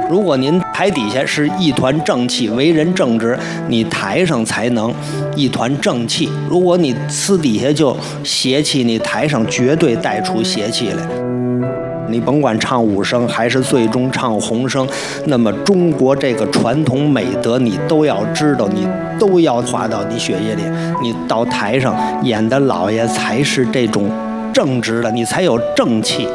如果您台底下是一团正气，为人正直，你台上才能一团正气。如果你私底下就邪气，你台上绝对带出邪气来。你甭管唱武声还是最终唱红声，那么中国这个传统美德你都要知道，你都要化到你血液里。你到台上演的老爷才是这种正直的，你才有正气。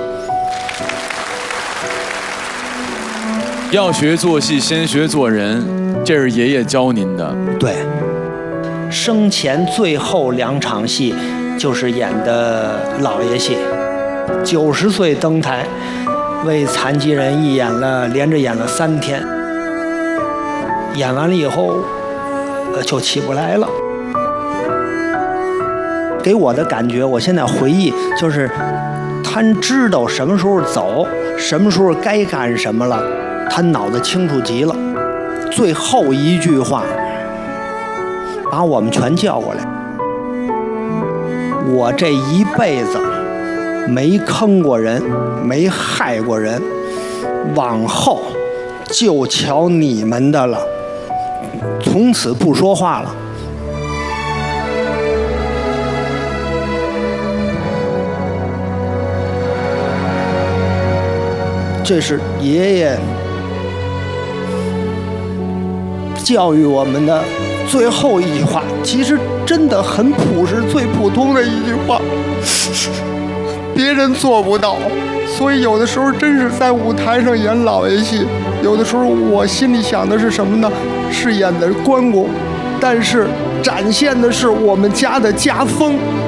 要学做戏，先学做人，这是爷爷教您的。 对，生前最后2场戏就是演的老爷戏。90岁登台，为残疾人一演了，连着演了3天。演完了以后，就起不来了。给我的感觉，我现在回忆就是，他知道什么时候走，什么时候该干什么了，他脑子清楚极了。最后一句话，把我们全叫过来。我这一辈子没坑过人，没害过人，往后就瞧你们的了，从此不说话了。这是爷爷教育我们的最后一句话，其实真的很朴实，最普通的一句话。别人做不到，所以有的时候真是在舞台上演老爷戏，有的时候我心里想的是什么呢？是演的关公，但是展现的是我们家的家风。